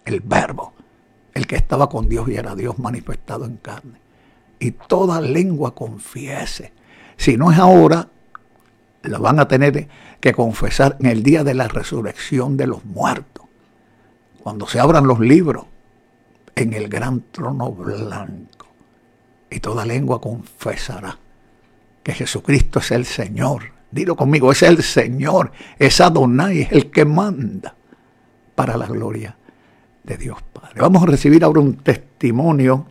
el Verbo, el que estaba con Dios y era Dios manifestado en carne. Y toda lengua confiese. Si no es ahora, la van a tener que confesar en el día de la resurrección de los muertos, cuando se abran los libros en el gran trono blanco, y toda lengua confesará que Jesucristo es el Señor. Dilo conmigo, es el Señor, es Adonai, es el que manda, para la gloria de Dios Padre. Vamos a recibir ahora un testimonio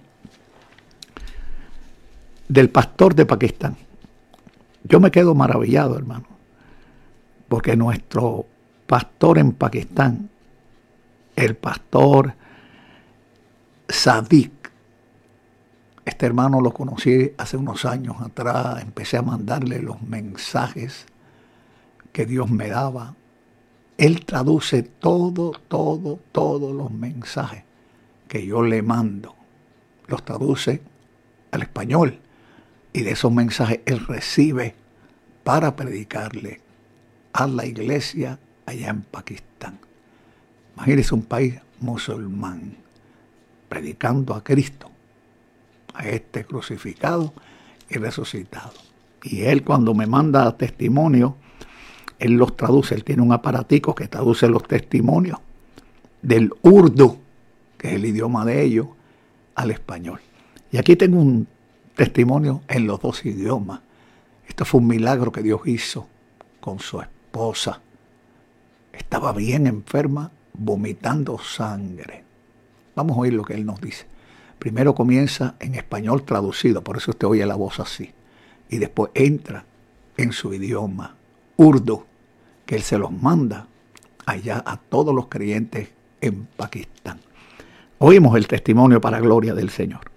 del pastor de Pakistán. Yo me quedo maravillado, hermano, porque nuestro pastor en Pakistán, el pastor Sadiq, este hermano lo conocí hace unos años atrás, empecé a mandarle los mensajes que Dios me daba. Él traduce todos los mensajes que yo le mando, los traduce al español, y de esos mensajes él recibe para predicarle a la iglesia allá en Pakistán. Imagínense un país musulmán predicando a Cristo, a este crucificado y resucitado. Y él, cuando me manda testimonio, él los traduce. Él tiene un aparatico que traduce los testimonios del urdu, que es el idioma de ellos, al español. Y aquí tengo un testimonio en los dos idiomas. Esto fue un milagro que Dios hizo con su esposa. Estaba bien enferma, vomitando sangre. Vamos a oír lo que él nos dice. Primero comienza en español traducido, por eso usted oye la voz así. Y después entra en su idioma, urdu, que él se los manda allá a todos los creyentes en Pakistán. Oímos el testimonio para gloria del Señor.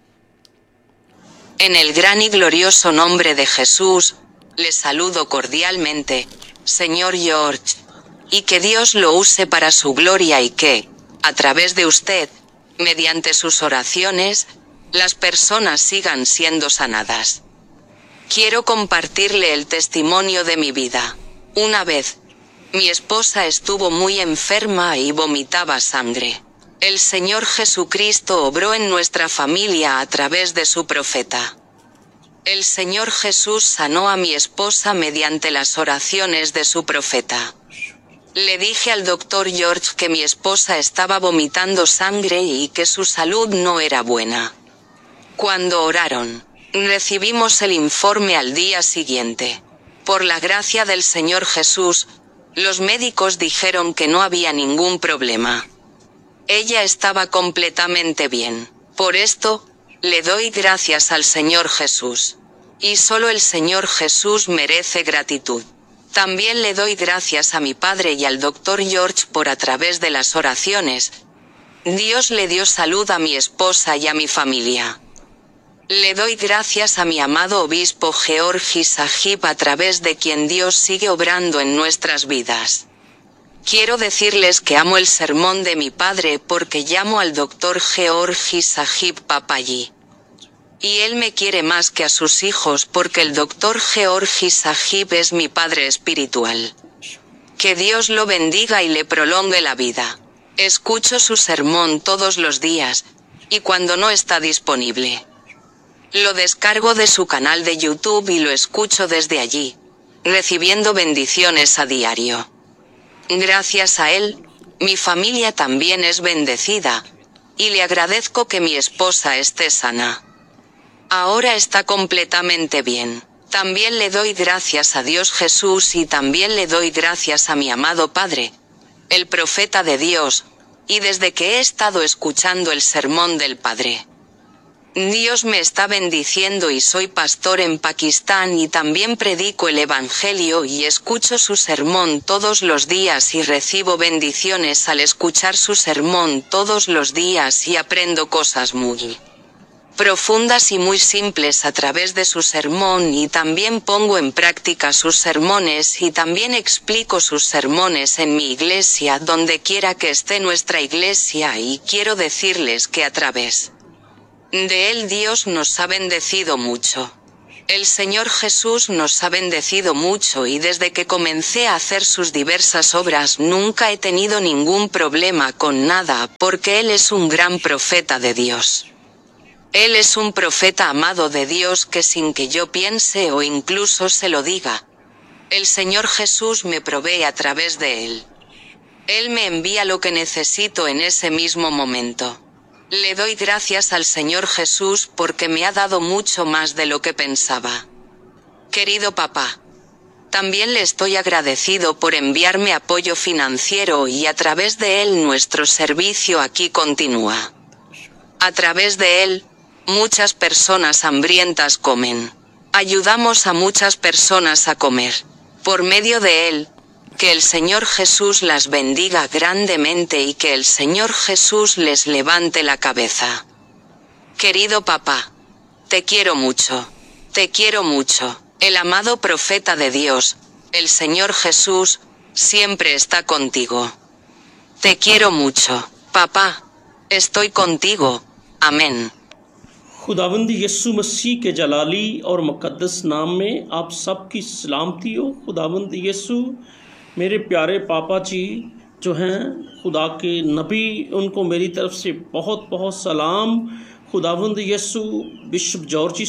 En el gran y glorioso nombre de Jesús, le saludo cordialmente, señor George, y que Dios lo use para su gloria y que, a través de usted, mediante sus oraciones, las personas sigan siendo sanadas. Quiero compartirle el testimonio de mi vida. Una vez, mi esposa estuvo muy enferma y vomitaba sangre. El Señor Jesucristo obró en nuestra familia a través de su profeta. El Señor Jesús sanó a mi esposa mediante las oraciones de su profeta. Le dije al doctor George que mi esposa estaba vomitando sangre y que su salud no era buena. Cuando oraron, recibimos el informe al día siguiente. Por la gracia del Señor Jesús, los médicos dijeron que no había ningún problema. Ella estaba completamente bien. Por esto, le doy gracias al Señor Jesús. Y solo el Señor Jesús merece gratitud. También le doy gracias a mi padre y al doctor George por a través de las oraciones. Dios le dio salud a mi esposa y a mi familia. Le doy gracias a mi amado obispo George Sahib a través de quien Dios sigue obrando en nuestras vidas. Quiero decirles que amo el sermón de mi padre porque llamo al doctor George Sahib Papaji. Y él me quiere más que a sus hijos porque el doctor George Sahib es mi padre espiritual. Que Dios lo bendiga y le prolongue la vida. Escucho su sermón todos los días, y cuando no está disponible, lo descargo de su canal de YouTube y lo escucho desde allí, recibiendo bendiciones a diario. Gracias a él, mi familia también es bendecida, y le agradezco que mi esposa esté sana. Ahora está completamente bien. También le doy gracias a Dios Jesús y también le doy gracias a mi amado Padre, el profeta de Dios, y desde que he estado escuchando el sermón del Padre, Dios me está bendiciendo y soy pastor en Pakistán y también predico el Evangelio y escucho su sermón todos los días y recibo bendiciones al escuchar su sermón todos los días y aprendo cosas muy profundas y muy simples a través de su sermón y también pongo en práctica sus sermones y también explico sus sermones en mi iglesia donde quiera que esté nuestra iglesia y quiero decirles que a través de él Dios nos ha bendecido mucho. El Señor Jesús nos ha bendecido mucho y desde que comencé a hacer sus diversas obras nunca he tenido ningún problema con nada porque Él es un gran profeta de Dios. Él es un profeta amado de Dios que sin que yo piense o incluso se lo diga, el Señor Jesús me provee a través de Él. Él me envía lo que necesito en ese mismo momento. Le doy gracias al Señor Jesús porque me ha dado mucho más de lo que pensaba. Querido papá, también le estoy agradecido por enviarme apoyo financiero y a través de él nuestro servicio aquí continúa. A través de él, muchas personas hambrientas comen. Ayudamos a muchas personas a comer. Por medio de él, que el Señor Jesús las bendiga grandemente y que el Señor Jesús les levante la cabeza. Querido papá, te quiero mucho. Te quiero mucho. El amado profeta de Dios, el Señor Jesús, siempre está contigo. Te quiero mucho, papá. Estoy contigo. Amén. खुदावंद यीशु मसीह के जलाली और मुकद्दस नाम में आप सबकी सलामती हो। खुदावंद यीशु मेरे प्यारे पापा जी जो हैं खुदा के नबी, उनको मेरी तरफ से बहुत बहुत सलाम। खुदावंद यीशु बिशप जॉर्जी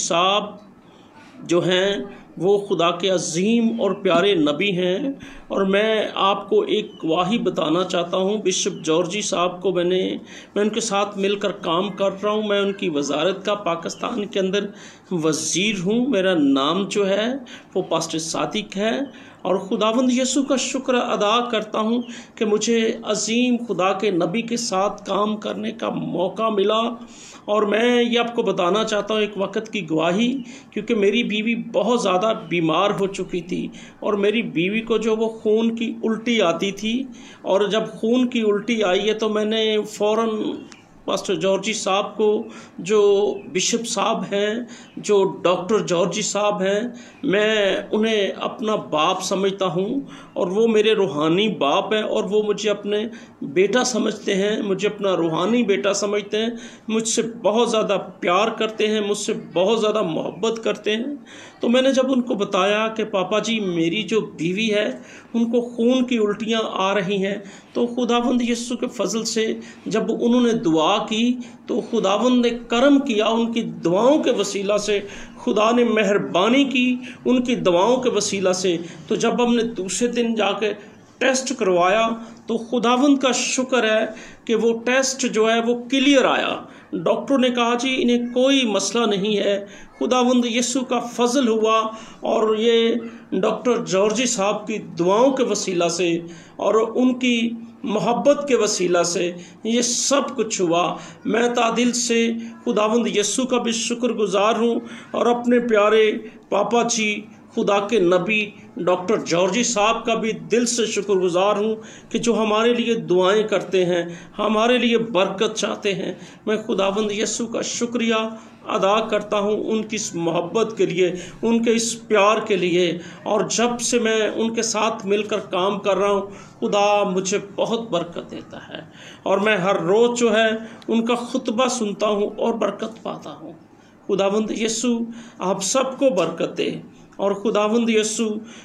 साहब जो हैं वो खुदा के अजीम और प्यारे नबी हैं और मैं आपको एक गवाही बताना चाहता हूँ। बिशप जॉर्जी साहब को मैं उनके साथ मिलकर काम कर रहा हूँ। मैं उनकी वजारत का पाकिस्तान के अंदर वज़ीर हूँ। मेरा नाम जो है वो पास्टर सादिक है और खुदावंद यीशु का शुक्र अदा करता हूँ कि मुझे अजीम खुदा के नबी के साथ काम करने का मौका मिला। और मैं ये आपको बताना चाहता हूँ एक वक्त की गवाही, क्योंकि मेरी बीवी बहुत ज़्यादा बीमार हो चुकी थी और मेरी बीवी को जो वो खून की उल्टी आती थी, और जब खून की उल्टी आई है तो मैंने फ़ौरन पास्टर जॉर्जी साहब को, जो बिशप साहब हैं, जो डॉक्टर जॉर्जी साहब हैं, मैं उन्हें अपना बाप समझता हूँ और वो मेरे रूहानी बाप हैं और वो मुझे अपने बेटा समझते हैं, मुझे अपना रूहानी बेटा समझते हैं, मुझसे बहुत ज़्यादा प्यार करते हैं, मुझसे बहुत ज़्यादा मोहब्बत करते हैं। तो मैंने जब उनको बताया कि पापा जी मेरी जो बीवी है उनको खून की उल्टियाँ आ रही हैं, तो खुदावंद यीशु के फजल से जब उन्होंने दुआ की तो खुदावंद ने करम किया। उनकी दुआओं के वसीला से खुदा ने मेहरबानी की, उनकी दुआओं के वसीला से। तो जब हमने दूसरे दिन जाके टेस्ट करवाया तो खुदावंद का शुक्र है कि वो टेस्ट जो है वो क्लियर आया। डॉक्टर ने कहा जी इन्हें कोई मसला नहीं है। खुदावंद यीशु का फजल हुआ और ये डॉक्टर जॉर्जी साहब की दुआओं के वसीला से और उनकी मोहब्बत के वसीला से ये सब कुछ हुआ। मैं तादिल से खुदावंद यीशु का भी शुक्रगुजार हूँ और अपने प्यारे पापा जी खुदा के नबी डॉक्टर जॉर्जी साहब का भी दिल से शुक्रगुजार हूँ कि जो हमारे लिए दुआएं करते हैं, हमारे लिए बरकत चाहते हैं। मैं खुदावंद यीशु का शुक्रिया अदा करता हूँ उनकी इस मोहब्बत के लिए, उनके इस प्यार के लिए। और जब से मैं उनके साथ मिलकर काम कर रहा हूँ खुदा मुझे बहुत बरकत देता है और मैं हर रोज़ जो है उनका खुतबा सुनता हूँ और बरकत पाता हूँ। खुदावंद यीशु आप सबको बरकत दे। और खुदावंद यीशु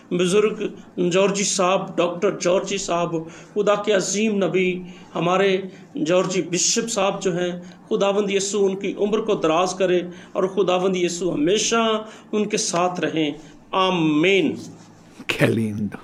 बुज़ुर्ग जॉर्जी साहब, डॉक्टर जॉर्जी साहब, खुदा के अजीम नबी हमारे जॉर्जी बिशप साहब जो हैं, खुदावंद यीशु उनकी उम्र को दराज करे और खुदावंद यीशु हमेशा उनके साथ रहें। आमीन। Qué lindo.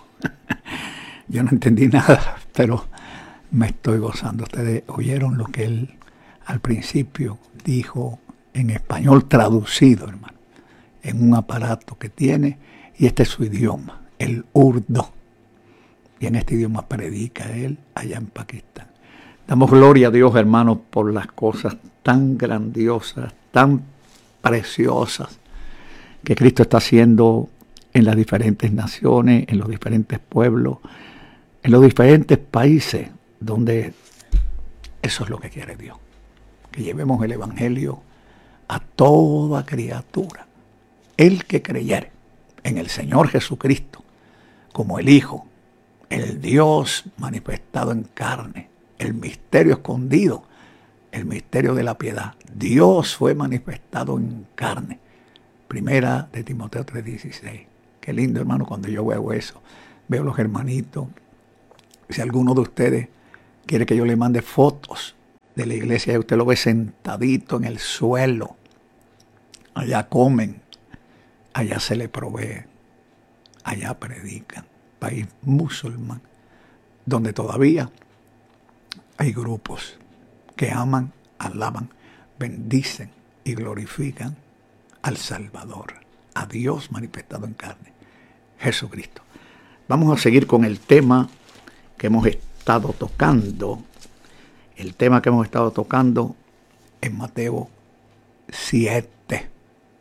Yo no entendí nada, pero me estoy gozando. Ustedes oyeron lo que él al principio dijo en español traducido, hermano, en un aparato que tiene, y este es su idioma, el urdu. Y en este idioma predica él allá en Pakistán. Damos gloria a Dios, hermanos, por las cosas tan grandiosas, tan preciosas que Cristo está haciendo en las diferentes naciones, en los diferentes pueblos, en los diferentes países, donde eso es lo que quiere Dios, que llevemos el Evangelio a toda criatura. El que creyere en el Señor Jesucristo como el Hijo, el Dios manifestado en carne, el misterio escondido, el misterio de la piedad. Dios fue manifestado en carne Primera de Timoteo 3:16. Qué lindo, hermano, cuando yo veo eso. Veo los hermanitos. Si alguno de ustedes quiere que yo le mande fotos de la iglesia, usted lo ve sentadito en el suelo. Allá comen, allá se le provee, allá predican. País musulmán, donde todavía hay grupos que aman, alaban, bendicen y glorifican al Salvador, a Dios manifestado en carne, Jesucristo. Vamos a seguir con el tema que hemos estado tocando. El tema que hemos estado tocando en Mateo 7.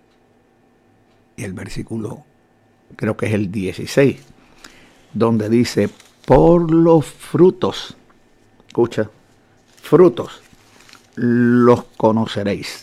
Y el versículo, creo que es el 16, donde dice, por los frutos, escucha, frutos, los conoceréis.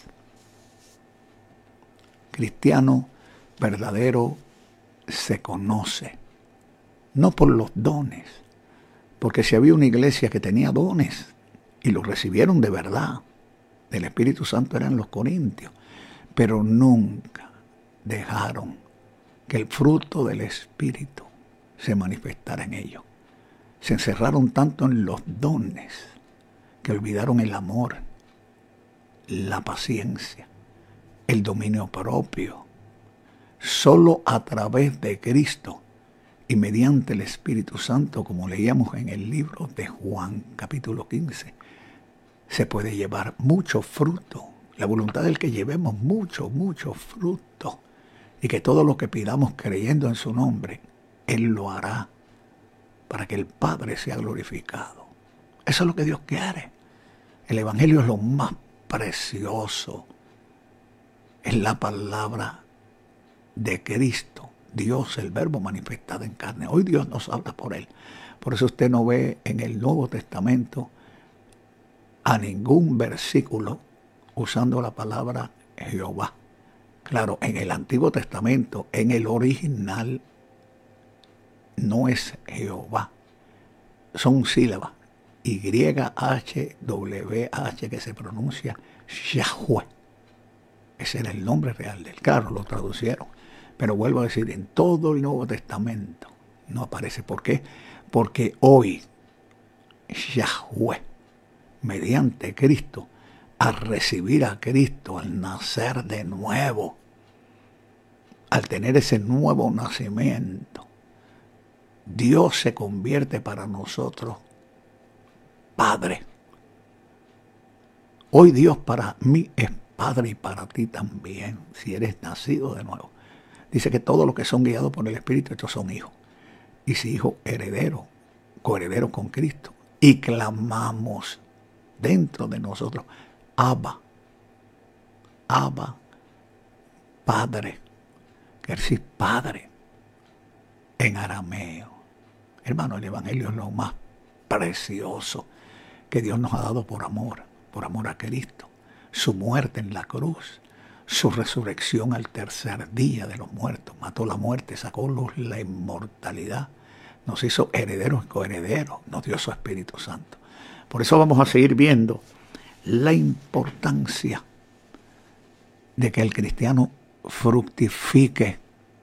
Cristiano verdadero se conoce, no por los dones, porque si había una iglesia que tenía dones y los recibieron de verdad del Espíritu Santo eran los corintios, pero nunca dejaron que el fruto del Espíritu se manifestara en ellos. Se encerraron tanto en los dones que olvidaron el amor, la paciencia, el dominio propio. Solo a través de Cristo y mediante el Espíritu Santo, como leíamos en el libro de Juan, capítulo 15, se puede llevar mucho fruto. La voluntad es que llevemos mucho fruto y que todo lo que pidamos creyendo en su nombre, Él lo hará para que el Padre sea glorificado. Eso es lo que Dios quiere. El Evangelio es lo más precioso. Es la palabra de Cristo, Dios, el Verbo manifestado en carne. Hoy Dios nos habla por Él. Por eso usted no ve en el Nuevo Testamento a ningún versículo usando la palabra Jehová. Claro, en el Antiguo Testamento, en el original, no es Jehová. Son sílabas. YHWH que se pronuncia Yahweh. Ese era el nombre real del carro, lo traducieron. Pero vuelvo a decir, en todo el Nuevo Testamento no aparece. ¿Por qué? Porque hoy Yahweh, mediante Cristo, al recibir a Cristo, al nacer de nuevo, al tener ese nuevo nacimiento, Dios se convierte para nosotros Padre. Hoy Dios para mí es Padre y para ti también, si eres nacido de nuevo. Dice que todos los que son guiados por el Espíritu, estos son hijos. Y si hijos, herederos, coherederos con Cristo. Y clamamos dentro de nosotros, Abba, Abba, Padre. Quiere decir Padre en arameo. Hermano, el Evangelio es lo más precioso que Dios nos ha dado por amor a Cristo. Su muerte en la cruz, su resurrección al tercer día de los muertos, mató la muerte, sacó la inmortalidad, nos hizo herederos y coherederos, nos dio su Espíritu Santo. Por eso vamos a seguir viendo la importancia de que el cristiano fructifique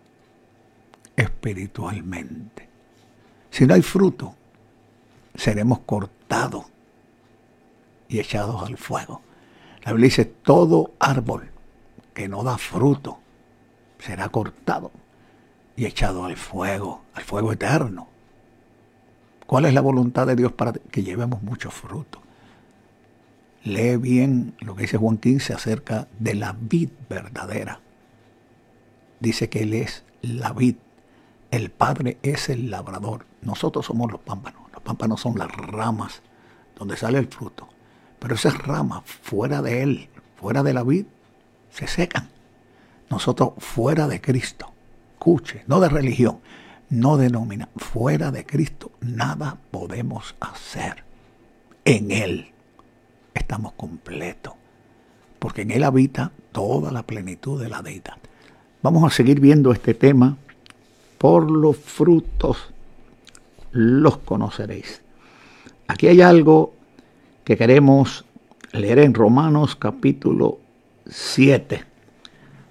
espiritualmente. Si no hay fruto, seremos cortados y echados al fuego. La Biblia dice, todo árbol que no da fruto será cortado y echado al fuego eterno. ¿Cuál es la voluntad de Dios para que llevemos mucho fruto? Lee bien lo que dice Juan 15 acerca de la vid verdadera. Dice que Él es la vid, el Padre es el labrador. Nosotros somos los pámpanos. Los pámpanos son las ramas donde sale el fruto. Pero esas ramas fuera de Él, fuera de la vid, se secan. Nosotros fuera de Cristo, escuche, no de religión, no denomina, fuera de Cristo nada podemos hacer. En Él estamos completos, porque en Él habita toda la plenitud de la deidad. Vamos a seguir viendo este tema. Por los frutos los conoceréis. Aquí hay algo que queremos leer en Romanos capítulo 7.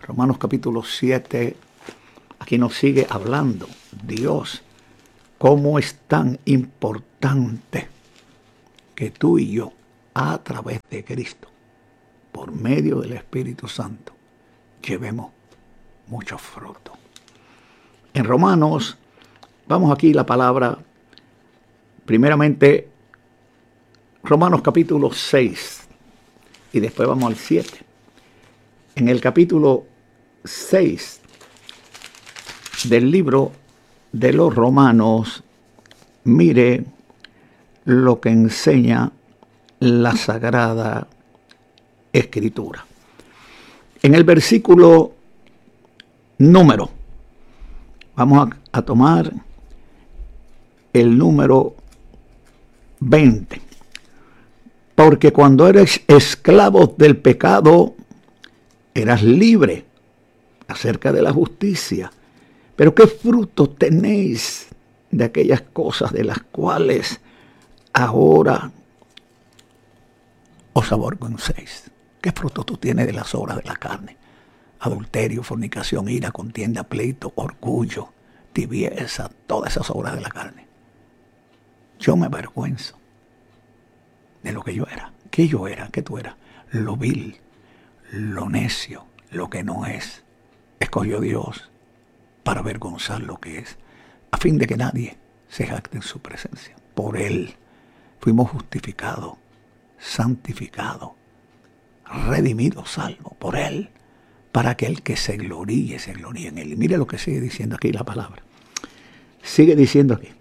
Romanos capítulo 7, aquí nos sigue hablando Dios, cómo es tan importante que tú y yo, a través de Cristo, por medio del Espíritu Santo, llevemos mucho fruto. En Romanos, vamos aquí la palabra, primeramente, Romanos capítulo 6, y después vamos al 7. En el capítulo 6 del libro de los Romanos, mire lo que enseña la Sagrada Escritura. En el versículo número, vamos a tomar el número 20. Porque cuando eres esclavo del pecado, eras libre acerca de la justicia. Pero ¿qué fruto tenéis de aquellas cosas de las cuales ahora os avergoncéis? ¿Qué fruto tú tienes de las obras de la carne? Adulterio, fornicación, ira, contienda, pleito, orgullo, tibieza, todas esas obras de la carne. Yo me avergüenzo de lo que yo era. ¿Qué yo era? ¿Qué tú eras? Lo vil, lo necio, lo que no es. Escogió Dios para avergonzar lo que es, a fin de que nadie se jacte en su presencia. Por Él fuimos justificados, santificados, redimidos, salvos, por Él, para que el que se gloríe en Él. Y mire lo que sigue diciendo aquí la palabra. Sigue diciendo aquí,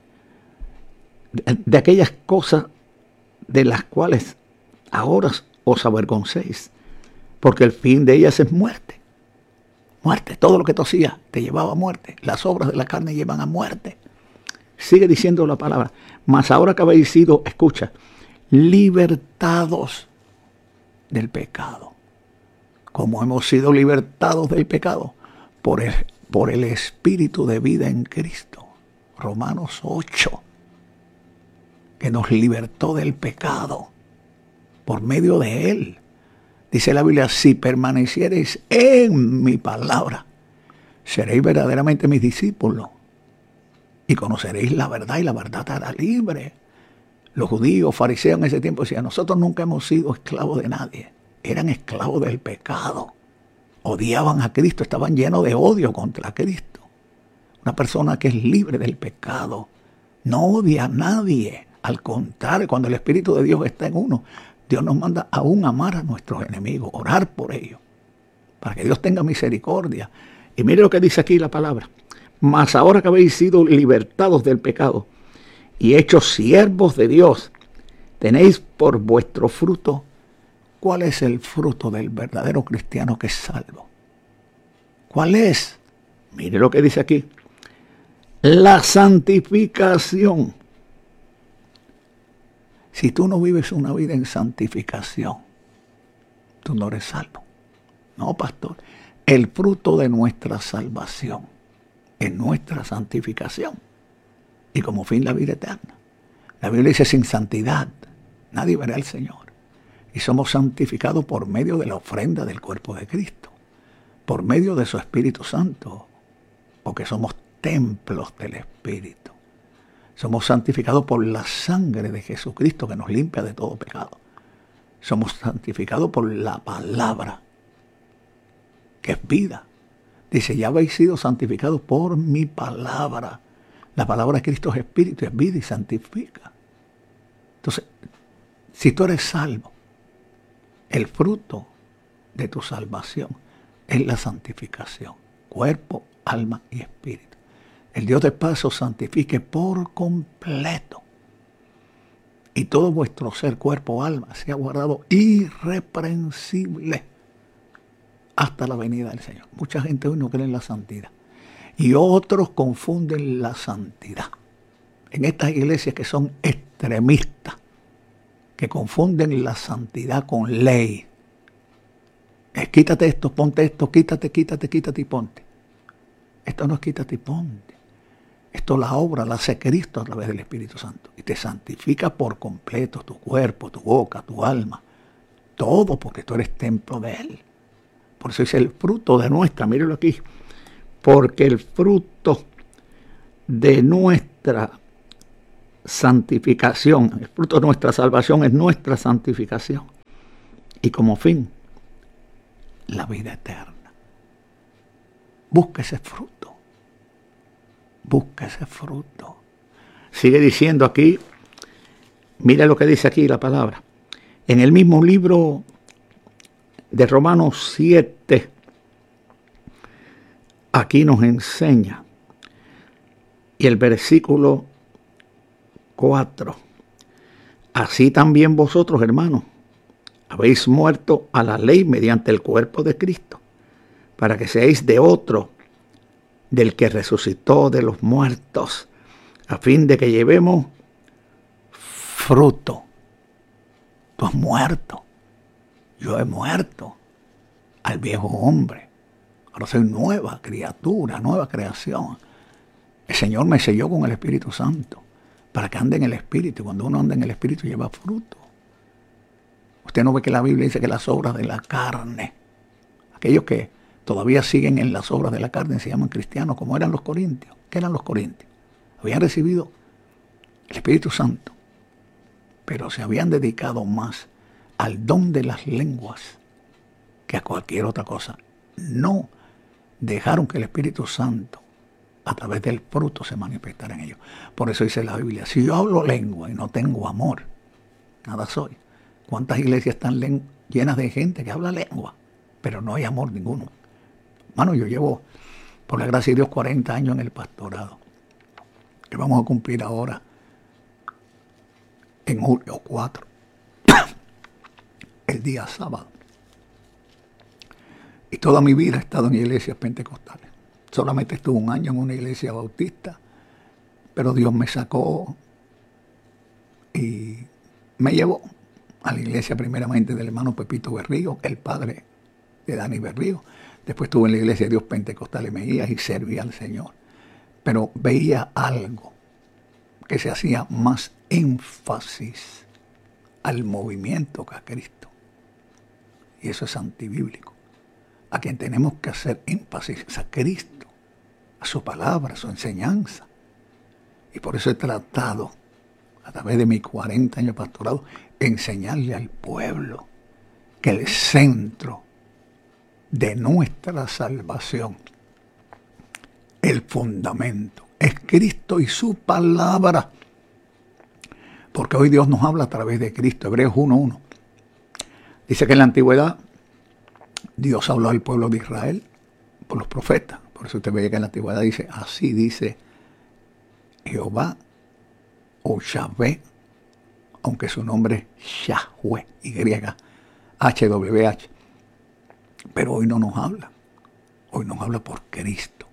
de aquellas cosas de las cuales ahora os avergoncéis, porque el fin de ellas es muerte. Muerte, todo lo que tú hacías te llevaba a muerte. Las obras de la carne llevan a muerte. Sigue diciendo la palabra. Mas ahora que habéis sido, escucha, libertados del pecado. ¿Cómo hemos sido libertados del pecado? Por el Espíritu de vida en Cristo. Romanos 8. Que nos libertó del pecado por medio de Él. Dice la Biblia, si permaneciereis en mi palabra, seréis verdaderamente mis discípulos y conoceréis la verdad y la verdad te hará libre. Los judíos, fariseos en ese tiempo decían, nosotros nunca hemos sido esclavos de nadie. Eran esclavos del pecado. Odiaban a Cristo, estaban llenos de odio contra Cristo. Una persona que es libre del pecado no odia a nadie. Al contrario, cuando el Espíritu de Dios está en uno, Dios nos manda aún amar a nuestros enemigos, orar por ellos, para que Dios tenga misericordia. Y mire lo que dice aquí la palabra. Mas ahora que habéis sido libertados del pecado y hechos siervos de Dios, tenéis por vuestro fruto. ¿Cuál es el fruto del verdadero cristiano que es salvo? ¿Cuál es? Mire lo que dice aquí. La santificación. Si tú no vives una vida en santificación, tú no eres salvo. No, pastor. El fruto de nuestra salvación es nuestra santificación. Y como fin la vida eterna. La Biblia dice, sin santidad nadie verá al Señor. Y somos santificados por medio de la ofrenda del cuerpo de Cristo. Por medio de su Espíritu Santo. Porque somos templos del Espíritu. Somos santificados por la sangre de Jesucristo que nos limpia de todo pecado. Somos santificados por la palabra, que es vida. Dice, ya habéis sido santificados por mi palabra. La palabra de Cristo es espíritu, es vida y santifica. Entonces, si tú eres salvo, el fruto de tu salvación es la santificación. Cuerpo, alma y espíritu. El Dios de paz os santifique por completo. Y todo vuestro ser, cuerpo, alma, sea guardado irreprensible hasta la venida del Señor. Mucha gente hoy no cree en la santidad. Y otros confunden la santidad. En estas iglesias que son extremistas, que confunden la santidad con ley. Quítate esto, ponte esto, quítate y ponte. Esto no es quítate y ponte. Esto la obra la hace Cristo a través del Espíritu Santo. Y te santifica por completo tu cuerpo, tu boca, tu alma. Todo porque tú eres templo de Él. Por eso dice el fruto de nuestra, mírelo aquí, porque el fruto de nuestra santificación, el fruto de nuestra salvación es nuestra santificación. Y como fin, la vida eterna. Busca ese fruto. Busca ese fruto. Sigue diciendo aquí, mira lo que dice aquí la palabra. En el mismo libro de Romanos 7, aquí nos enseña, y el versículo 4, así también vosotros, hermanos, habéis muerto a la ley mediante el cuerpo de Cristo, para que seáis de otro, del que resucitó de los muertos, a fin de que llevemos fruto. Tú has muerto. Yo he muerto al viejo hombre. Ahora soy nueva criatura, nueva creación. El Señor me selló con el Espíritu Santo para que ande en el Espíritu. Y cuando uno anda en el Espíritu lleva fruto. Usted no ve que la Biblia dice que las obras de la carne, aquellos que todavía siguen en las obras de la carne se llaman cristianos, como eran los corintios. ¿Qué eran los corintios? Habían recibido el Espíritu Santo, pero se habían dedicado más al don de las lenguas que a cualquier otra cosa. No dejaron que el Espíritu Santo a través del fruto se manifestara en ellos. Por eso dice la Biblia, si yo hablo lengua y no tengo amor, nada soy. ¿Cuántas iglesias están llenas de gente que habla lengua, pero no hay amor ninguno? Mano, yo llevo, por la gracia de Dios, 40 años en el pastorado, que vamos a cumplir ahora en julio 4, el día sábado. Y toda mi vida he estado en iglesias pentecostales. Solamente estuve un año en una iglesia bautista, pero Dios me sacó y me llevó a la iglesia primeramente del hermano Pepito Berrío, el padre de Dani Berrío. Después estuve en la iglesia de Dios Pentecostal en Mejías y servía al Señor. Pero veía algo que se hacía más énfasis al movimiento que a Cristo. Y eso es antibíblico. A quien tenemos que hacer énfasis es a Cristo, a su palabra, a su enseñanza. Y por eso he tratado, a través de mis 40 años de pastorado, enseñarle al pueblo que el centro de nuestra salvación, el fundamento, es Cristo y su palabra. Porque hoy Dios nos habla a través de Cristo. Hebreos 1:1. Dice que en la antigüedad Dios habló al pueblo de Israel por los profetas. Por eso usted ve que en la antigüedad dice, así dice Jehová o Yahvé, aunque su nombre es Yahweh, YHWH. Pero hoy no nos habla. Hoy nos habla por Cristo.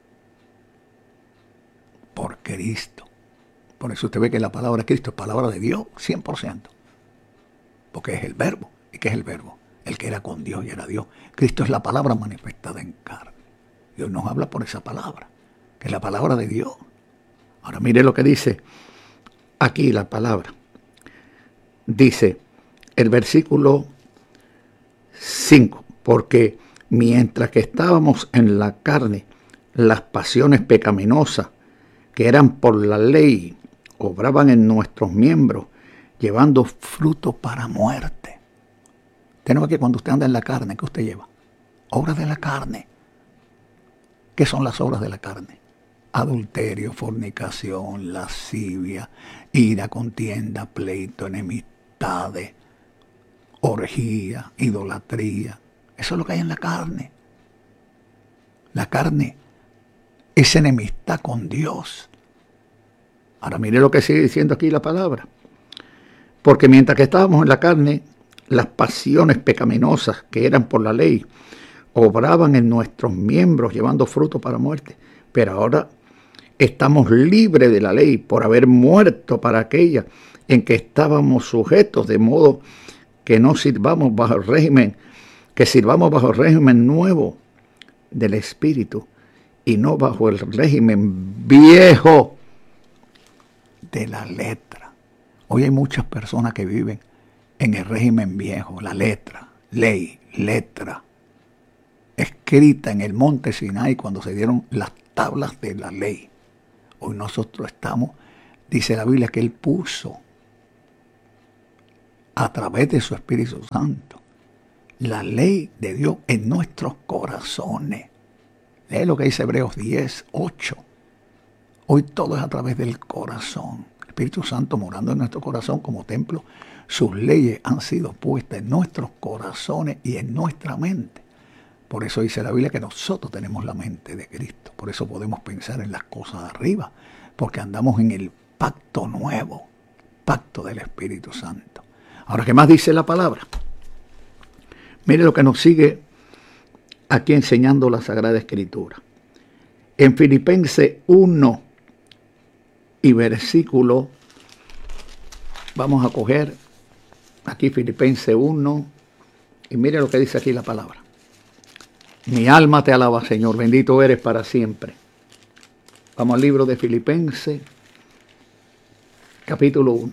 Por Cristo. Por eso usted ve que la palabra Cristo es palabra de Dios, 100%. Porque es el verbo. ¿Y qué es el verbo? El que era con Dios y era Dios. Cristo es la palabra manifestada en carne. Dios nos habla por esa palabra, que es la palabra de Dios. Ahora mire lo que dice aquí la palabra. Dice el versículo 5, porque mientras que estábamos en la carne, las pasiones pecaminosas que eran por la ley obraban en nuestros miembros, llevando fruto para muerte. Tenemos que cuando usted anda en la carne, ¿qué usted lleva? Obras de la carne. ¿Qué son las obras de la carne? Adulterio, fornicación, lascivia, ira, contienda, pleito, enemistades, orgía, idolatría. Eso es lo que hay en la carne. La carne es enemistad con Dios. Ahora mire lo que sigue diciendo aquí la palabra. Porque mientras que estábamos en la carne, las pasiones pecaminosas que eran por la ley obraban en nuestros miembros llevando fruto para muerte. Pero ahora estamos libres de la ley por haber muerto para aquella en que estábamos sujetos, de modo que no sirvamos bajo el régimen, que sirvamos bajo el régimen nuevo del Espíritu y no bajo el régimen viejo de la letra. Hoy hay muchas personas que viven en el régimen viejo, la letra, ley, letra. escrita en el monte Sinai cuando se dieron las tablas de la ley. Hoy nosotros estamos, dice la Biblia, que Él puso a través de su Espíritu Santo la ley de Dios en nuestros corazones. Lee lo que dice Hebreos 10, 8. Hoy todo es a través del corazón. El Espíritu Santo morando en nuestro corazón como templo. Sus leyes han sido puestas en nuestros corazones y en nuestra mente. Por eso dice la Biblia que nosotros tenemos la mente de Cristo. Por eso podemos pensar en las cosas de arriba. Porque andamos en el pacto nuevo. Pacto del Espíritu Santo. Ahora, ¿qué más dice la palabra? Mire lo que nos sigue aquí enseñando la Sagrada Escritura. En Filipenses 1 y versículo, vamos a coger aquí Filipenses 1 y mire lo que dice aquí la palabra. Mi alma te alaba, Señor, bendito eres para siempre. Vamos al libro de Filipenses, capítulo 1.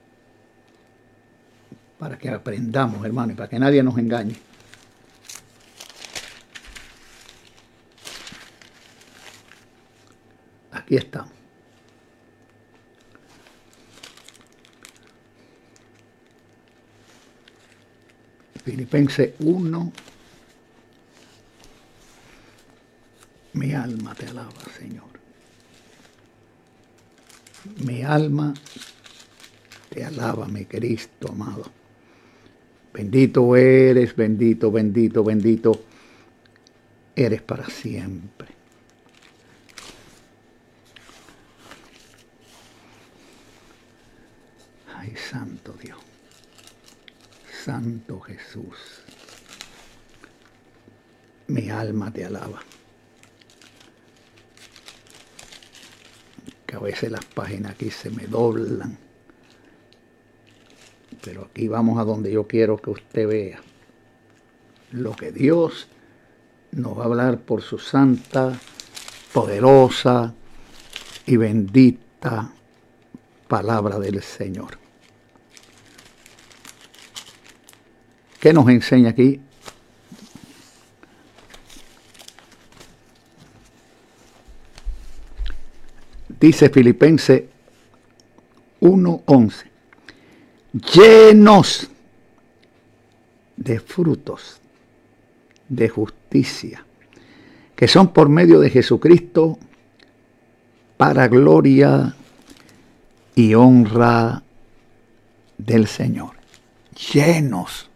Para que aprendamos, hermano, y para que nadie nos engañe. Aquí estamos. Filipenses 1. Mi alma te alaba, Señor. Mi alma te alaba, mi Cristo amado. Bendito eres, bendito, bendito, bendito eres para siempre. Ay, santo Dios. Santo Jesús. Mi alma te alaba. Que a veces las páginas aquí se me doblan. Pero aquí vamos a donde yo quiero que usted vea lo que Dios nos va a hablar por su santa, poderosa y bendita palabra del Señor. ¿Qué nos enseña aquí? Dice Filipenses 1:11. Llenos de frutos de justicia, que son por medio de Jesucristo para gloria y honra del Señor. Llenos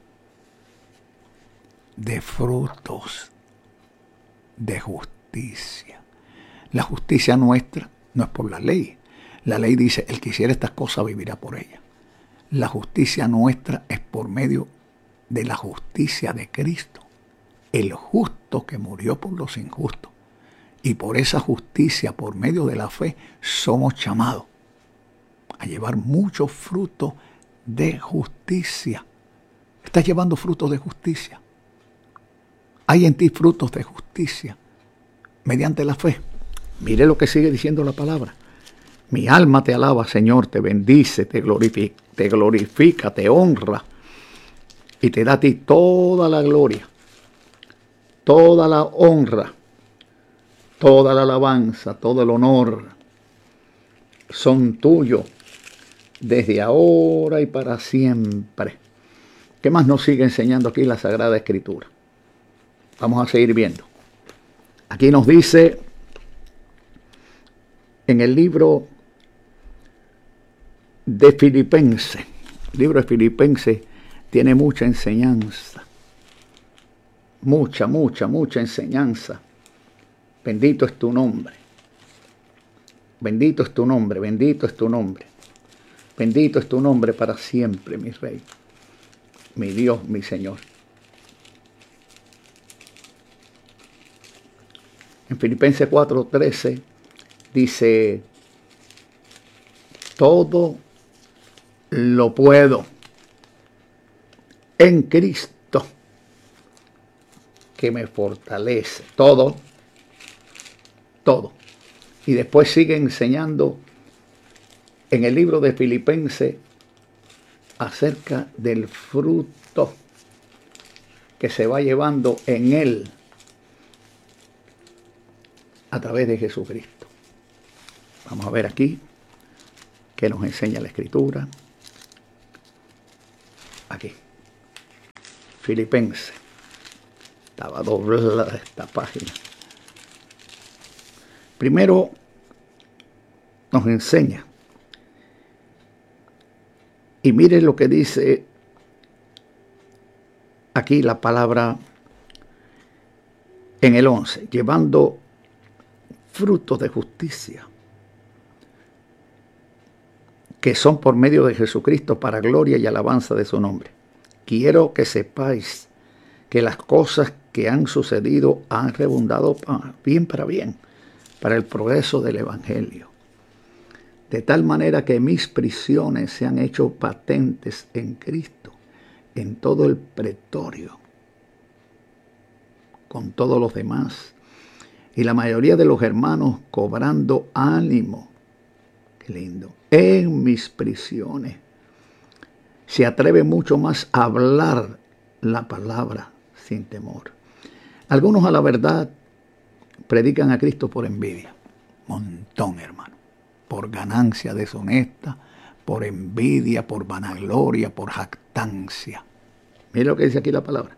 de frutos de justicia. La justicia nuestra no es por la ley. La ley dice, el que hiciera estas cosas vivirá por ellas. La justicia nuestra es por medio de la justicia de Cristo, el justo que murió por los injustos. Y por esa justicia, por medio de la fe, somos llamados a llevar muchos frutos de justicia. Estás llevando frutos de justicia. Hay en ti frutos de justicia mediante la fe. Mire lo que sigue diciendo la palabra. Mi alma te alaba, Señor, te bendice, te glorifica, te honra y te da a ti toda la gloria, toda la honra, toda la alabanza, todo el honor son tuyos desde ahora y para siempre. ¿Qué más nos sigue enseñando aquí la Sagrada Escritura? Vamos a seguir viendo. Aquí nos dice en el libro de Filipenses. El libro de Filipenses tiene mucha enseñanza. Mucha enseñanza. Bendito es tu nombre. Bendito es tu nombre, bendito es tu nombre. Bendito es tu nombre para siempre, mi Rey, mi Dios, mi Señor. En Filipenses 4:13 dice, todo lo puedo en Cristo que me fortalece. Todo. Y después sigue enseñando en el libro de Filipenses acerca del fruto que se va llevando en él a través de Jesucristo. Vamos a ver aquí qué nos enseña la Escritura. Aquí, Filipenses. Estaba doblada esta página. Primero nos enseña. Y mire lo que dice aquí la palabra en el 11. Llevando frutos de justicia, que son por medio de Jesucristo para gloria y alabanza de su nombre. Quiero que sepáis que las cosas que han sucedido han redundado para bien, para el progreso del Evangelio. De tal manera que mis prisiones se han hecho patentes en Cristo, en todo el pretorio, con todos los demás. Y la mayoría de los hermanos cobrando ánimo. Qué lindo. En mis prisiones. Se atreve mucho más a hablar la palabra sin temor. Algunos a la verdad predican a Cristo por envidia. Montón, hermano. Por ganancia deshonesta, por envidia, por vanagloria, por jactancia. Mira lo que dice aquí la palabra.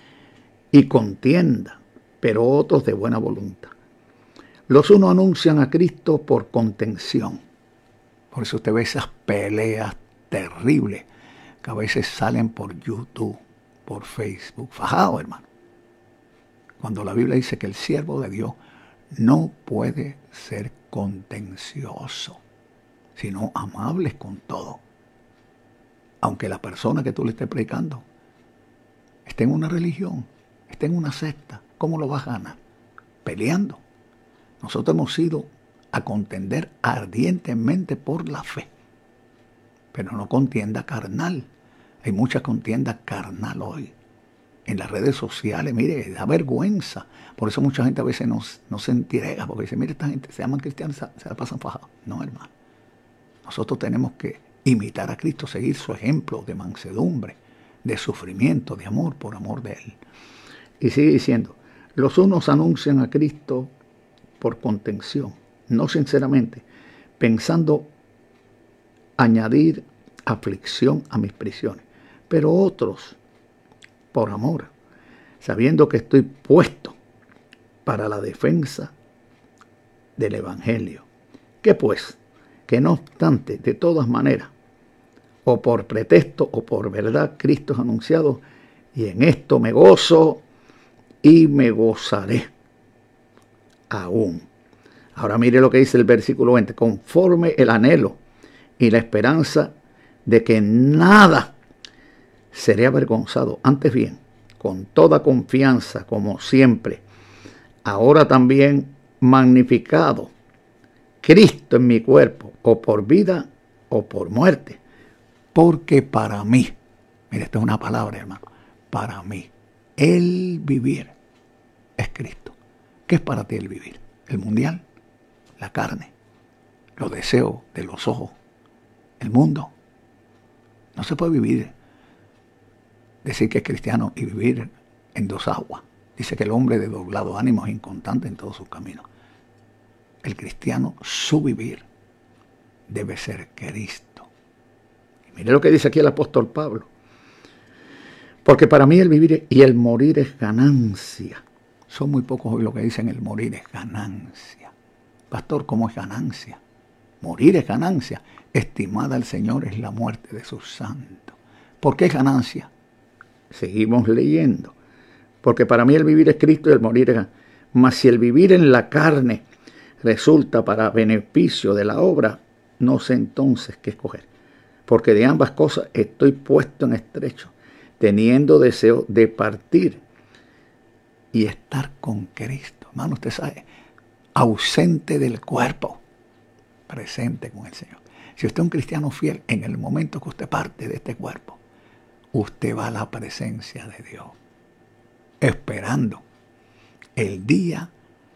Y contienda, pero otros de buena voluntad. Los unos anuncian a Cristo por contención. Por eso usted ve esas peleas terribles que a veces salen por YouTube, por Facebook. Fajado, hermano. Cuando la Biblia dice que el siervo de Dios no puede ser contencioso, sino amables con todo. Aunque la persona que tú le estés predicando esté en una religión, esté en una secta, ¿cómo lo vas a ganar? Peleando. Nosotros hemos ido a contender ardientemente por la fe, pero no contienda carnal. Hay mucha contienda carnal hoy. En las redes sociales, mire, da vergüenza. Por eso mucha gente a veces no se entrega, porque dice, mire, esta gente se llaman cristianos, se la pasan fajados. No, hermano. Nosotros tenemos que imitar a Cristo, seguir su ejemplo de mansedumbre, de sufrimiento, de amor, por amor de Él. Y sigue diciendo, los unos anuncian a Cristo por contención, no sinceramente, pensando añadir aflicción a mis prisiones, pero otros por amor, sabiendo que estoy puesto para la defensa del Evangelio. ¿Qué pues? Que no obstante, de todas maneras, o por pretexto o por verdad, Cristo es anunciado, y en esto me gozo y me gozaré aún. Ahora mire lo que dice el versículo 20, conforme el anhelo y la esperanza de que nada seré avergonzado, antes bien, con toda confianza, como siempre, ahora también magnificado, Cristo en mi cuerpo, o por vida o por muerte, porque para mí, mire, esta es una palabra, hermano, para mí, el vivir es Cristo. ¿Qué es para ti el vivir? El mundial, la carne, los deseos de los ojos, el mundo. No se puede vivir, decir que es cristiano y vivir en dos aguas. Dice que el hombre de doblado ánimo es inconstante en todos sus caminos. El cristiano, su vivir debe ser Cristo. Y mire lo que dice aquí el apóstol Pablo. Porque para mí el vivir y el morir es ganancia. Son muy pocos hoy los que dicen el morir es ganancia. Pastor, ¿cómo es ganancia? Morir es ganancia. Estimada al Señor es la muerte de sus santos. ¿Por qué es ganancia? Seguimos leyendo. Porque para mí el vivir es Cristo y el morir es ganancia. Mas si el vivir en la carne resulta para beneficio de la obra, no sé entonces qué escoger. Porque de ambas cosas estoy puesto en estrecho, teniendo deseo de partir y estar con Cristo. Hermano, usted sabe, ausente del cuerpo, presente con el Señor. Si usted es un cristiano fiel, en el momento que usted parte de este cuerpo, usted va a la presencia de Dios, esperando el día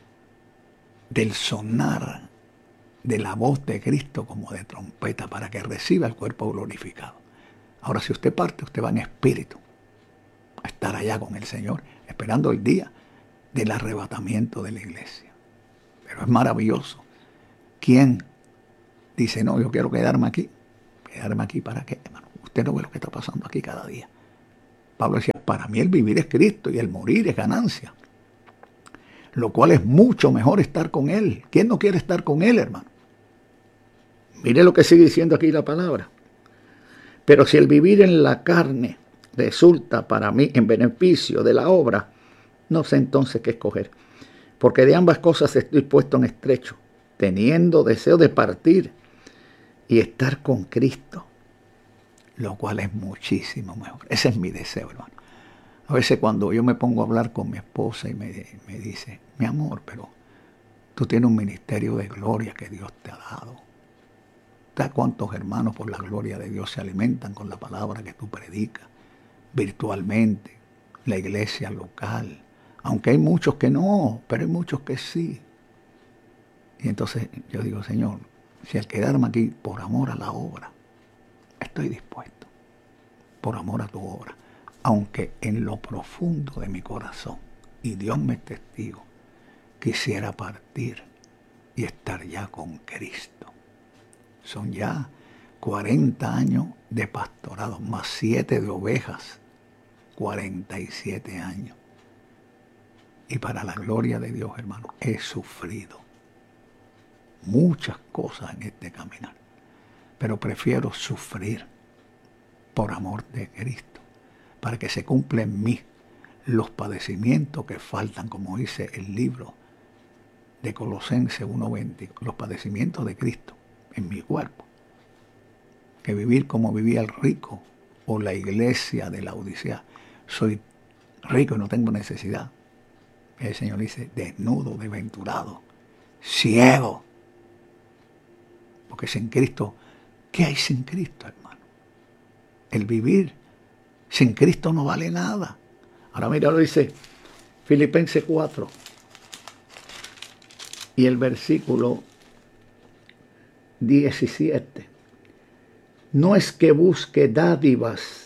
del sonar de la voz de Cristo como de trompeta para que reciba el cuerpo glorificado. Ahora, si usted parte, usted va en espíritu a estar allá con el Señor, esperando el día del arrebatamiento de la iglesia. Pero es maravilloso. ¿Quién dice, no, yo quiero quedarme aquí? ¿Quedarme aquí para qué, hermano? Usted no ve lo que está pasando aquí cada día. Pablo decía, para mí el vivir es Cristo y el morir es ganancia. Lo cual es mucho mejor estar con Él. ¿Quién no quiere estar con Él, hermano? Mire lo que sigue diciendo aquí la palabra. Pero si el vivir en la carne resulta para mí en beneficio de la obra, no sé entonces qué escoger. Porque de ambas cosas estoy puesto en estrecho, teniendo deseo de partir y estar con Cristo, lo cual es muchísimo mejor. Ese es mi deseo, hermano. A veces cuando yo me pongo a hablar con mi esposa y me dice, mi amor, pero tú tienes un ministerio de gloria que Dios te ha dado. ¿Sabes cuántos hermanos por la gloria de Dios se alimentan con la palabra que tú predicas? Virtualmente, la iglesia local. Aunque hay muchos que no, pero hay muchos que sí. Y entonces yo digo, Señor, si al quedarme aquí por amor a la obra, estoy dispuesto, por amor a tu obra. Aunque en lo profundo de mi corazón, y Dios me es testigo, quisiera partir y estar ya con Cristo. Son ya 40 años de pastorado, más 7 de ovejas, 47 años. Y para la gloria de Dios, hermano, he sufrido muchas cosas en este caminar, pero prefiero sufrir por amor de Cristo, para que se cumplan en mí los padecimientos que faltan, como dice el libro de Colosenses 1:20, los padecimientos de Cristo en mi cuerpo, que vivir como vivía el rico o la iglesia de la Odisea. Soy rico y no tengo necesidad. El Señor dice, desnudo, desventurado, ciego. Porque sin Cristo, ¿qué hay sin Cristo, hermano? El vivir sin Cristo no vale nada. Ahora mira, lo dice Filipenses 4 y el versículo 17. No es que busque dádivas,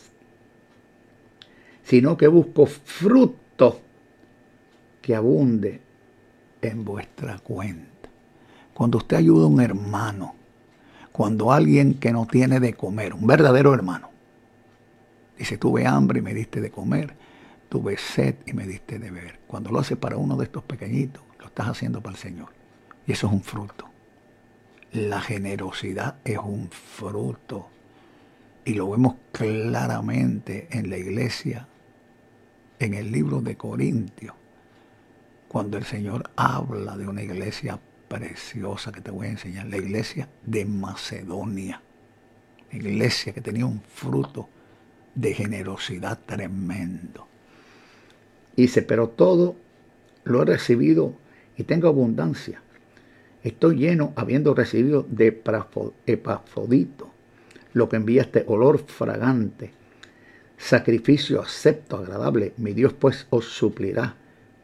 sino que busco fruto que abunde en vuestra cuenta. Cuando usted ayuda a un hermano, cuando alguien que no tiene de comer, un verdadero hermano, dice, tuve hambre y me diste de comer, tuve sed y me diste de beber. Cuando lo hace para uno de estos pequeñitos, lo estás haciendo para el Señor. Y eso es un fruto. La generosidad es un fruto. Y lo vemos claramente en la iglesia, en el libro de Corintios, cuando el Señor habla de una iglesia preciosa que te voy a enseñar, la iglesia de Macedonia, iglesia que tenía un fruto de generosidad tremendo. Dice, pero todo lo he recibido y tengo abundancia. Estoy lleno habiendo recibido de Epafrodito lo que enviaste, olor fragante, sacrificio acepto, agradable. Mi Dios pues os suplirá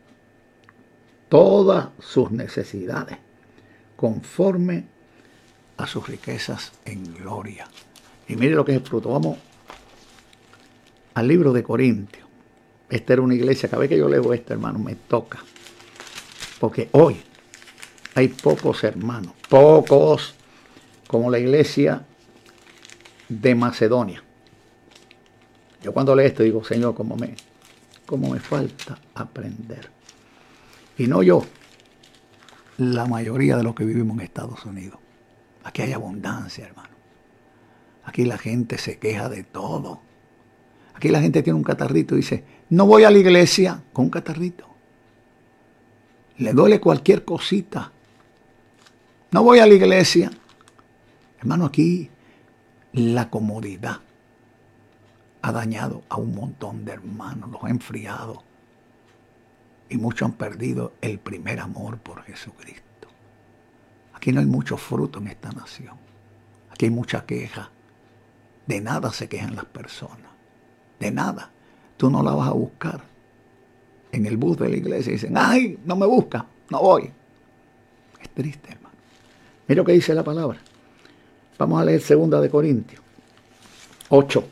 todas sus necesidades conforme a sus riquezas en gloria. Y mire lo que es el fruto. Vamos al libro de Corintios. Esta era una iglesia, cada vez que yo leo esto, hermano, me toca. Porque hoy hay pocos hermanos, pocos, como la iglesia de Macedonia. Yo cuando leo esto digo, Señor, cómo me falta aprender. Y no yo, la mayoría de los que vivimos en Estados Unidos. Aquí hay abundancia, hermano. Aquí la gente se queja de todo. Aquí la gente tiene un catarrito y dice, no voy a la iglesia con un catarrito. Le duele cualquier cosita. No voy a la iglesia. Hermano, aquí la comodidad ha dañado a un montón de hermanos, los ha enfriado. Y muchos han perdido el primer amor por Jesucristo. Aquí no hay mucho fruto en esta nación. Aquí hay mucha queja. De nada se quejan las personas. De nada. Tú no la vas a buscar. En el bus de la iglesia dicen, ay, no me busca, no voy. Es triste, hermano. Mira lo que dice la palabra. Vamos a leer 2 de Corintios 8.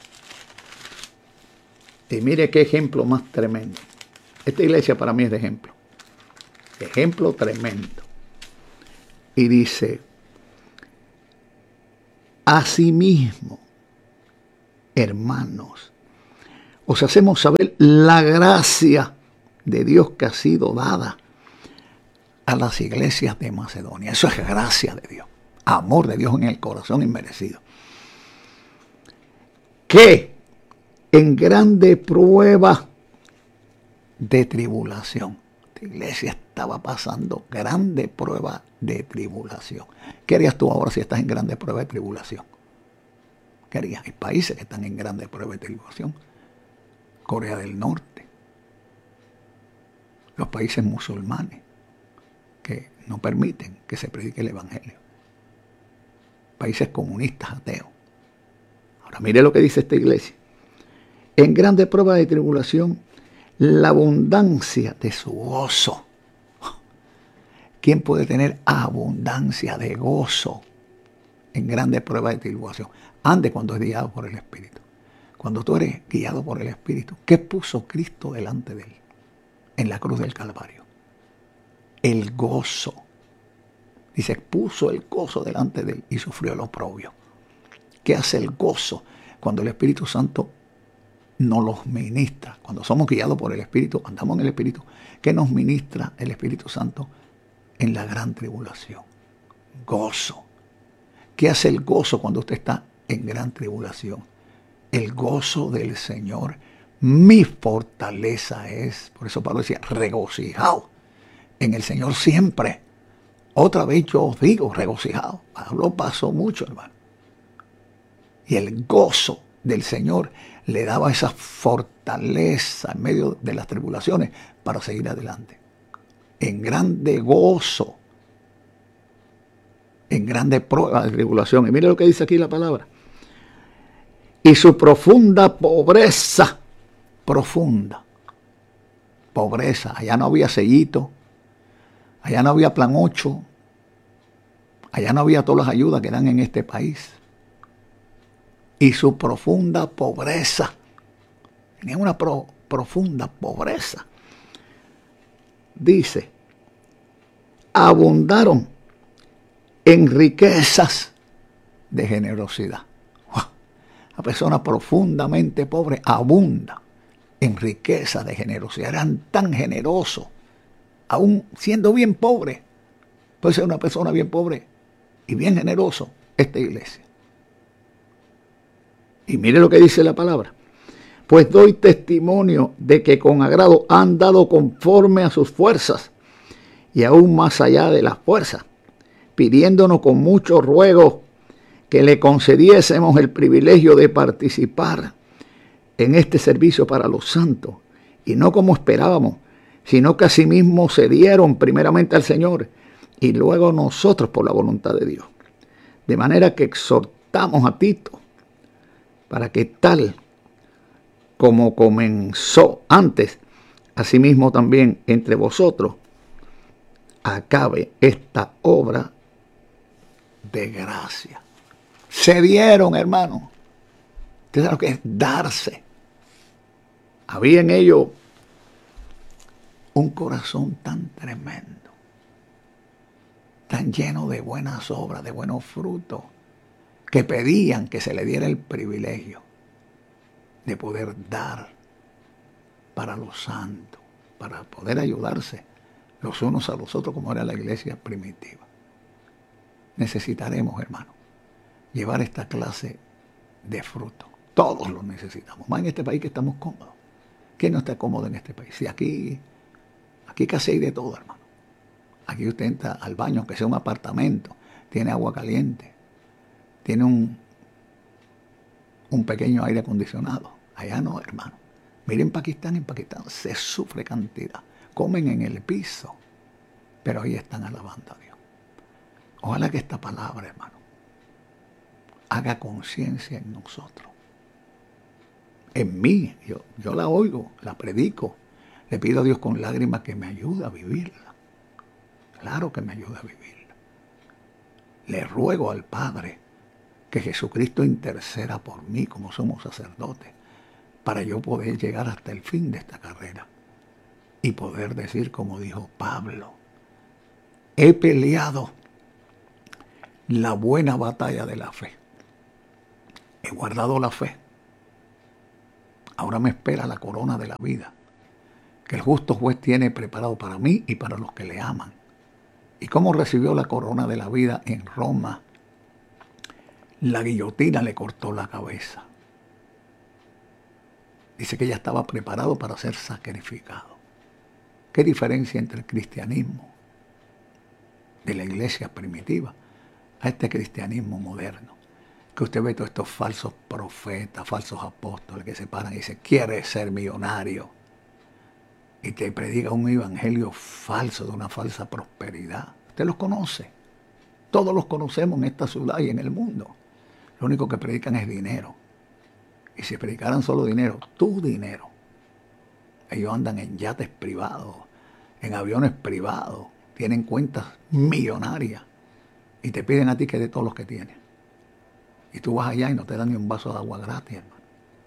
Y mire qué ejemplo más tremendo. Esta iglesia para mí es de ejemplo. Ejemplo tremendo. Y dice, asimismo, hermanos, os hacemos saber la gracia de Dios que ha sido dada a las iglesias de Macedonia. Eso es gracia de Dios, amor de Dios en el corazón inmerecido. Que en grande prueba de tribulación. La iglesia estaba pasando grande prueba de tribulación. ¿Qué harías tú ahora si estás en grande prueba de tribulación? ¿Qué harías? Hay países que están en grande prueba de tribulación. Corea del Norte. Los países musulmanes que no permiten que se predique el evangelio. Países comunistas, ateos. Ahora mire lo que dice esta iglesia. En grande prueba de tribulación, la abundancia de su gozo. ¿Quién puede tener abundancia de gozo en grande prueba de tribulación? Ande cuando es guiado por el Espíritu. Cuando tú eres guiado por el Espíritu, ¿qué puso Cristo delante de él en la cruz del Calvario? El gozo. Dice, puso el gozo delante de él y sufrió el oprobio. ¿Qué hace el gozo? Cuando el Espíritu Santo nos los ministra. Cuando somos guiados por el Espíritu, andamos en el Espíritu. ¿Qué nos ministra el Espíritu Santo en la gran tribulación? Gozo. ¿Qué hace el gozo cuando usted está en gran tribulación? El gozo del Señor, mi fortaleza es. Por eso Pablo decía, regocijado en el Señor siempre. Otra vez yo os digo, regocijado. Pablo pasó mucho, hermano. Y el gozo del Señor le daba esa fortaleza en medio de las tribulaciones para seguir adelante. En grande gozo, en grande prueba de tribulación. Y mire lo que dice aquí la palabra. Y su profunda pobreza, profunda, pobreza. Allá no había sellito, allá no había plan 8, allá no había todas las ayudas que dan en este país. Y su profunda pobreza, tenía una profunda pobreza. Dice, abundaron en riquezas de generosidad. La persona profundamente pobre abunda en riqueza de generosidad. Eran tan generosos, aún siendo bien pobre. Puede ser una persona bien pobre y bien generoso, esta iglesia. Y mire lo que dice la palabra. Pues doy testimonio de que con agrado han dado conforme a sus fuerzas y aún más allá de las fuerzas, pidiéndonos con mucho ruego que le concediésemos el privilegio de participar en este servicio para los santos, y no como esperábamos, sino que asimismo se dieron primeramente al Señor y luego nosotros por la voluntad de Dios. De manera que exhortamos a Tito para que tal como comenzó antes, asimismo también entre vosotros, acabe esta obra de gracia. Se dieron, hermano. Usted sabe lo que es darse. Había en ellos un corazón tan tremendo, tan lleno de buenas obras, de buenos frutos, que pedían que se le diera el privilegio de poder dar para los santos, para poder ayudarse los unos a los otros como era la iglesia primitiva. Necesitaremos, hermano, llevar esta clase de fruto. Todos lo necesitamos. Más en este país que estamos cómodos. ¿Quién no está cómodo en este país? Si aquí casi hay de todo, hermano. Aquí usted entra al baño, aunque sea un apartamento, tiene agua caliente, tiene un pequeño aire acondicionado. Allá no, hermano. Miren en Pakistán se sufre cantidad. Comen en el piso, pero ahí están alabando a Dios. Ojalá que esta palabra, hermano, haga conciencia en nosotros. En mí, yo la oigo, la predico. Le pido a Dios con lágrimas que me ayude a vivirla. Claro que me ayude a vivirla. Le ruego al Padre que Jesucristo interceda por mí como somos sacerdotes, para yo poder llegar hasta el fin de esta carrera y poder decir como dijo Pablo, he peleado la buena batalla de la fe. He guardado la fe. Ahora me espera la corona de la vida, que el justo juez tiene preparado para mí y para los que le aman. ¿Y cómo recibió la corona de la vida en Roma? La guillotina le cortó la cabeza. Dice que ya estaba preparado para ser sacrificado. ¿Qué diferencia entre el cristianismo de la iglesia primitiva a este cristianismo moderno? Que usted ve todos estos falsos profetas, falsos apóstoles que se paran y dicen, ¿quieres ser millonario? Y te predica un evangelio falso de una falsa prosperidad. Usted los conoce. Todos los conocemos en esta ciudad y en el mundo. Lo único que predican es dinero. Y si predicaran solo dinero, tu dinero. Ellos andan en yates privados, en aviones privados, tienen cuentas millonarias y te piden a ti que de todos los que tienes. Y tú vas allá y no te dan ni un vaso de agua gratis, hermano.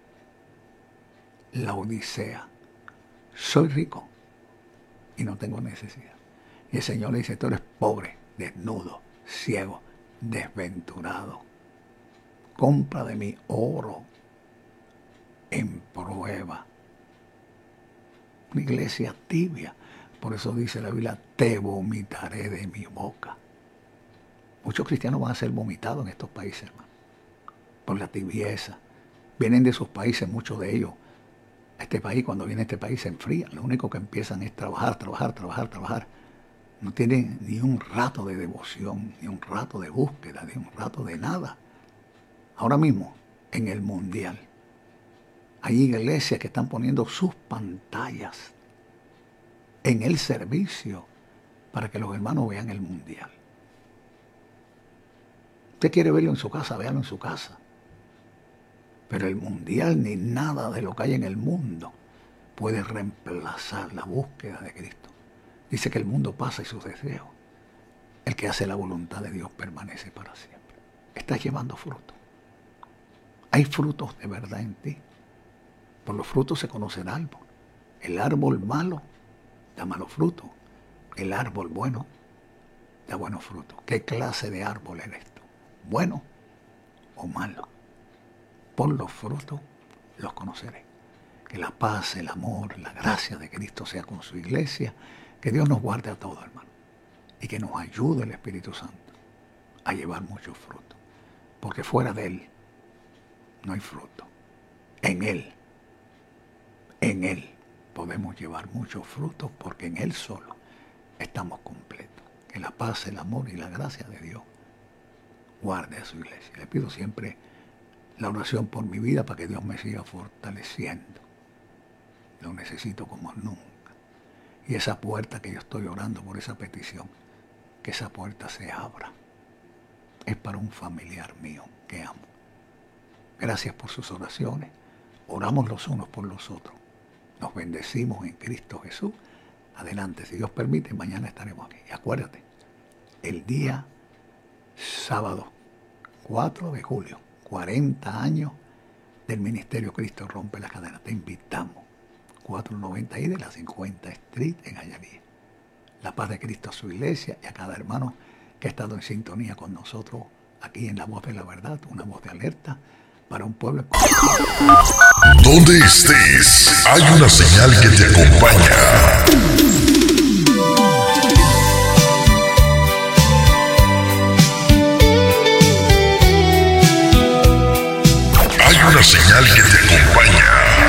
La Odisea. Soy rico y no tengo necesidad. Y el Señor le dice, tú eres pobre, desnudo, ciego, desventurado. Compra de mí oro en prueba. Una iglesia tibia. Por eso dice la Biblia, te vomitaré de mi boca. Muchos cristianos van a ser vomitados en estos países, hermano, por la tibieza. Vienen de sus países, muchos de ellos. Este país, cuando viene a este país, se enfrían. Lo único que empiezan es trabajar. No tienen ni un rato de devoción, ni un rato de búsqueda, ni un rato de nada. Ahora mismo, en el mundial, hay iglesias que están poniendo sus pantallas en el servicio para que los hermanos vean el mundial. Usted quiere verlo en su casa, véalo en su casa. Pero el mundial ni nada de lo que hay en el mundo puede reemplazar la búsqueda de Cristo. Dice que el mundo pasa y sus deseos. El que hace la voluntad de Dios permanece para siempre. Estás llevando fruto. Hay frutos de verdad en ti. Por los frutos se conoce el árbol. El árbol malo da malos frutos. El árbol bueno da buenos frutos. ¿Qué clase de árbol eres tú? ¿Bueno o malo? Por los frutos los conoceré. Que la paz, el amor, la gracia de Cristo sea con su iglesia. Que Dios nos guarde a todos, hermano. Y que nos ayude el Espíritu Santo a llevar mucho fruto. Porque fuera de Él no hay fruto. En Él podemos llevar muchos frutos porque en Él solo estamos completos. Que la paz, el amor y la gracia de Dios guarde a su iglesia. Le pido siempre la oración por mi vida para que Dios me siga fortaleciendo. Lo necesito como nunca. Y esa puerta que yo estoy orando por esa petición, que esa puerta se abra. Es para un familiar mío que amo. Gracias por sus oraciones. Oramos los unos por los otros. Nos bendecimos en Cristo Jesús. Adelante, si Dios permite, mañana estaremos aquí. Y acuérdate, el día sábado 4 de julio, 40 años del Ministerio Cristo Rompe las Cadenas. Te invitamos. 490 y de la 50 Street en Hialeah. La paz de Cristo a su iglesia y a cada hermano que ha estado en sintonía con nosotros aquí en La Voz de la Verdad, una voz de alerta para un pueblo. Donde estés, hay una señal que te acompaña. Hay una señal que te acompaña.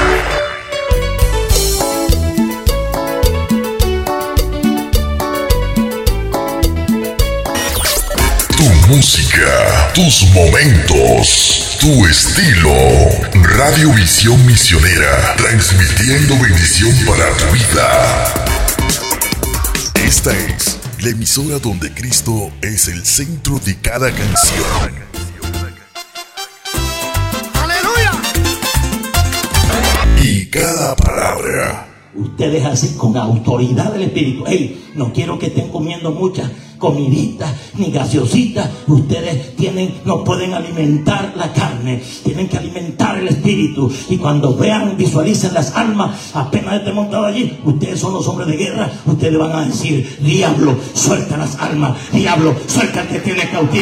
Tu música, tus momentos, tu estilo. Radio Visión Misionera, transmitiendo bendición para tu vida. Esta es la emisora donde Cristo es el centro de cada canción. Y cada palabra. Ustedes así con autoridad del Espíritu. Hey, no quiero que estén comiendo muchas comiditas ni gaseositas. Ustedes no pueden alimentar la carne, tienen que alimentar el Espíritu. Y cuando vean, visualicen las almas, apenas estén montados allí, ustedes son los hombres de guerra. Ustedes van a decir: diablo, suelta las almas, diablo, suelta el que tiene cautivo.